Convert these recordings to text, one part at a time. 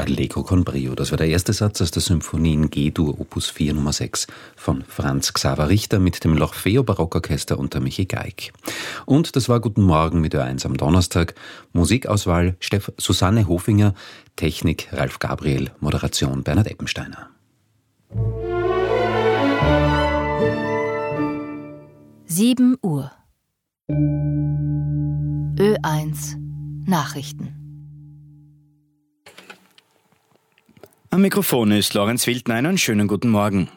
Allegro con brio. Das war der erste Satz aus der Symphonie in G-Dur, Opus 4 Nummer 6 von Franz Xaver Richter mit dem L'Orfeo Barockorchester unter Michi Geig. Und das war Guten Morgen mit Ö1 am Donnerstag. Musikauswahl Susanne Hofinger, Technik Ralf Gabriel, Moderation Bernhard Eppensteiner. 7 Uhr. Ö1 Nachrichten. Am Mikrofon ist Lorenz Wildner. Einen schönen guten Morgen.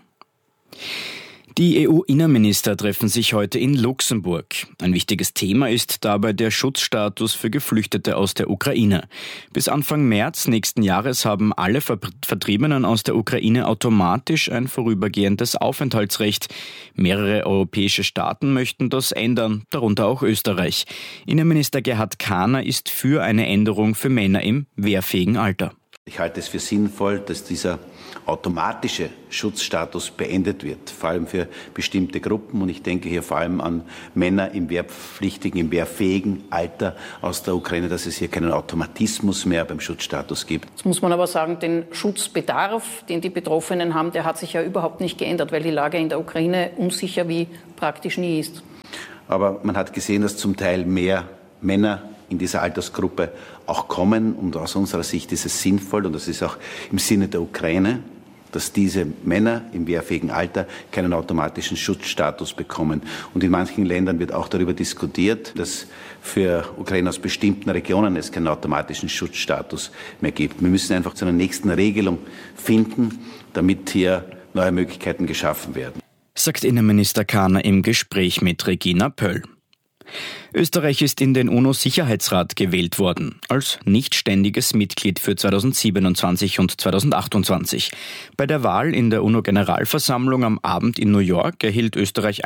Die EU-Innenminister treffen sich heute in Luxemburg. Ein wichtiges Thema ist dabei der Schutzstatus für Geflüchtete aus der Ukraine. Bis Anfang März nächsten Jahres haben alle Vertriebenen aus der Ukraine automatisch ein vorübergehendes Aufenthaltsrecht. Mehrere europäische Staaten möchten das ändern, darunter auch Österreich. Innenminister Gerhard Kahner ist für eine Änderung für Männer im wehrfähigen Alter. Ich halte es für sinnvoll, dass dieser automatische Schutzstatus beendet wird, vor allem für bestimmte Gruppen. Und ich denke hier vor allem an Männer im wehrpflichtigen, im wehrfähigen Alter aus der Ukraine, dass es hier keinen Automatismus mehr beim Schutzstatus gibt. Jetzt muss man aber sagen, den Schutzbedarf, den die Betroffenen haben, der hat sich ja überhaupt nicht geändert, weil die Lage in der Ukraine unsicher wie praktisch nie ist. Aber man hat gesehen, dass zum Teil mehr Männer in dieser Altersgruppe auch kommen. Und aus unserer Sicht ist es sinnvoll, und das ist auch im Sinne der Ukraine, dass diese Männer im wehrfähigen Alter keinen automatischen Schutzstatus bekommen. Und in manchen Ländern wird auch darüber diskutiert, dass für Ukrainer aus bestimmten Regionen es keinen automatischen Schutzstatus mehr gibt. Wir müssen einfach zu einer nächsten Regelung finden, damit hier neue Möglichkeiten geschaffen werden. Sagt Innenminister Kahner im Gespräch mit Regina Pöll. Österreich ist in den UNO-Sicherheitsrat gewählt worden, als nichtständiges Mitglied für 2027 und 2028. Bei der Wahl in der UNO-Generalversammlung am Abend in New York erhielt Österreich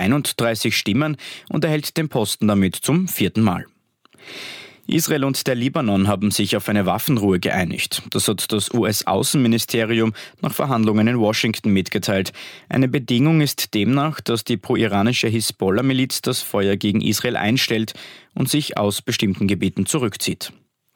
131 Stimmen und erhält den Posten damit zum 4. Mal. Israel und der Libanon haben sich auf eine Waffenruhe geeinigt. Das hat das US-Außenministerium nach Verhandlungen in Washington mitgeteilt. Eine Bedingung ist demnach, dass die pro-iranische Hisbollah-Miliz das Feuer gegen Israel einstellt und sich aus bestimmten Gebieten zurückzieht.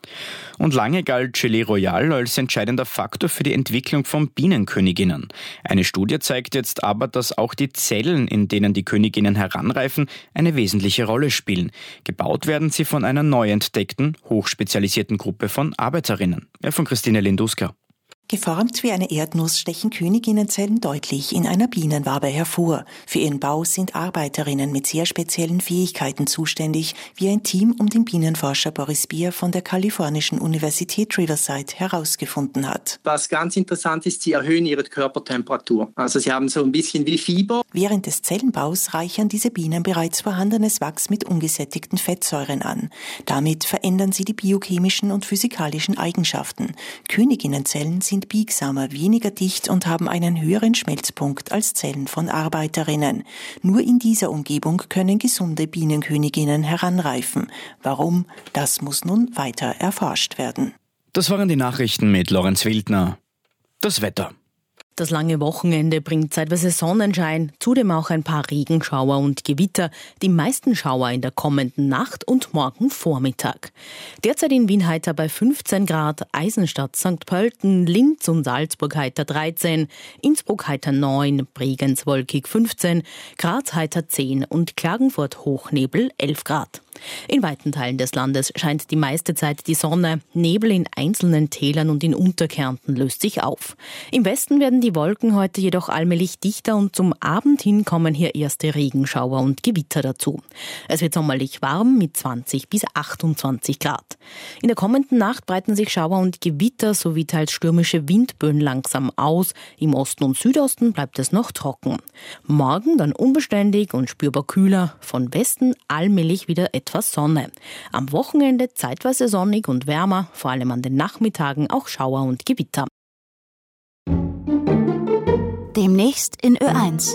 Und lange galt Gelee Royal als entscheidender Faktor für die Entwicklung von Bienenköniginnen. Eine Studie zeigt jetzt aber, dass auch die Zellen, in denen die Königinnen heranreifen, eine wesentliche Rolle spielen. Gebaut werden sie von einer neu entdeckten, hochspezialisierten Gruppe von Arbeiterinnen. Von Christine Linduska. Geformt wie eine Erdnuss stechen Königinnenzellen deutlich in einer Bienenwabe hervor. Für ihren Bau sind Arbeiterinnen mit sehr speziellen Fähigkeiten zuständig, wie ein Team um den Bienenforscher Boris Beer von der kalifornischen Universität Riverside herausgefunden hat. Was ganz interessant ist, sie erhöhen ihre Körpertemperatur. Also sie haben so ein bisschen wie Fieber. Während des Zellenbaus reichern diese Bienen bereits vorhandenes Wachs mit ungesättigten Fettsäuren an. Damit verändern sie die biochemischen und physikalischen Eigenschaften. Königinnenzellen sind biegsamer, weniger dicht und haben einen höheren Schmelzpunkt als Zellen von Arbeiterinnen. Nur in dieser Umgebung können gesunde Bienenköniginnen heranreifen. Warum? Das muss nun weiter erforscht werden. Das waren die Nachrichten mit Lorenz Wildner. Das Wetter. Das lange Wochenende bringt zeitweise Sonnenschein, zudem auch ein paar Regenschauer und Gewitter. Die meisten Schauer in der kommenden Nacht und morgen Vormittag. Derzeit in Wien heiter bei 15 Grad, Eisenstadt, St. Pölten, Linz und Salzburg heiter 13, Innsbruck heiter 9, Bregenz wolkig 15, Graz heiter 10 und Klagenfurt Hochnebel 11 Grad. In weiten Teilen des Landes scheint die meiste Zeit die Sonne. Nebel in einzelnen Tälern und in Unterkärnten löst sich auf. Im Westen werden die Wolken heute jedoch allmählich dichter und zum Abend hin kommen hier erste Regenschauer und Gewitter dazu. Es wird sommerlich warm mit 20 bis 28 Grad. In der kommenden Nacht breiten sich Schauer und Gewitter sowie teils stürmische Windböen langsam aus. Im Osten und Südosten bleibt es noch trocken. Morgen dann unbeständig und spürbar kühler. Von Westen allmählich wieder etwas Sonne. Am Wochenende zeitweise sonnig und wärmer, vor allem an den Nachmittagen auch Schauer und Gewitter. Demnächst in Ö1.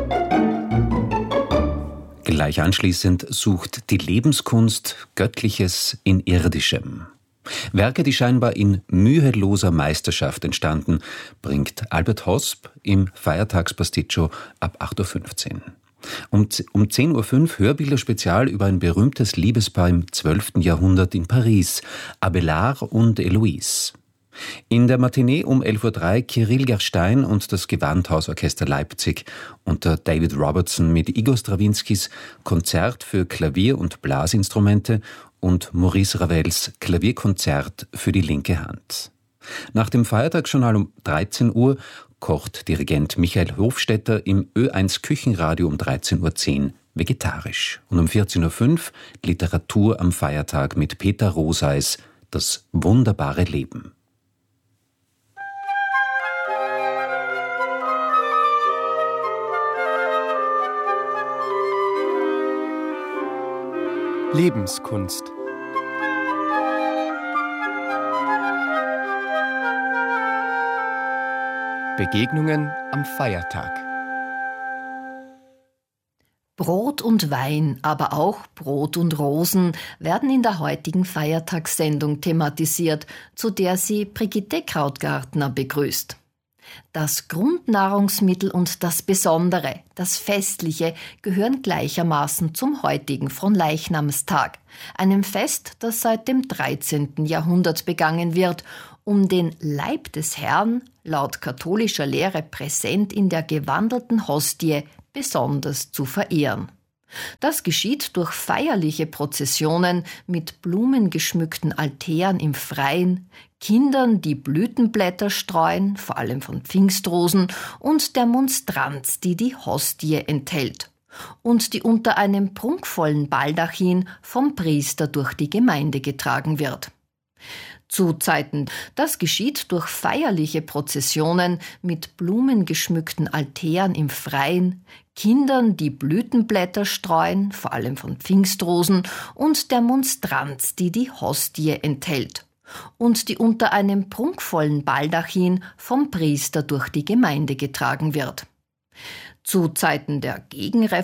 Gleich anschließend sucht die Lebenskunst Göttliches in Irdischem. Werke, die scheinbar in müheloser Meisterschaft entstanden, bringt Albert Hosp im Feiertagspasticcio ab 8.15 Uhr. Um 10.05 Uhr Hörbilder-Spezial über ein berühmtes Liebespaar im 12. Jahrhundert in Paris, Abélard und Héloïse. In der Matinee um 11.03 Uhr Kirill Gerstein und das Gewandhausorchester Leipzig unter David Robertson mit Igor Strawinskys Konzert für Klavier und Blasinstrumente und Maurice Ravels Klavierkonzert für die linke Hand. Nach dem Feiertagsjournal um 13 Uhr kocht Dirigent Michael Hofstetter im Ö1 Küchenradio um 13.10 Uhr vegetarisch. Und um 14.05 Uhr Literatur am Feiertag mit Peter Roseis, Das wunderbare Leben. Lebenskunst. Begegnungen am Feiertag. Brot und Wein, aber auch Brot und Rosen werden in der heutigen Feiertagssendung thematisiert, zu der sie Brigitte Krautgartner begrüßt. Das Grundnahrungsmittel und das Besondere, das Festliche, gehören gleichermaßen zum heutigen Fronleichnamstag, einem Fest, das seit dem 13. Jahrhundert begangen wird, um den Leib des Herrn, laut katholischer Lehre präsent in der gewandelten Hostie, besonders zu verehren. Das geschieht durch feierliche Prozessionen mit blumengeschmückten Altären im Freien, Kindern, die Blütenblätter streuen, vor allem von Pfingstrosen, und der Monstranz, die die Hostie enthält und die unter einem prunkvollen Baldachin vom Priester durch die Gemeinde getragen wird. Das geschieht durch feierliche Prozessionen mit blumengeschmückten Altären im Freien, Kindern, die Blütenblätter streuen, vor allem von Pfingstrosen, und der Monstranz, die die Hostie enthält und die unter einem prunkvollen Baldachin vom Priester durch die Gemeinde getragen wird. Zu Zeiten der Gegenreformation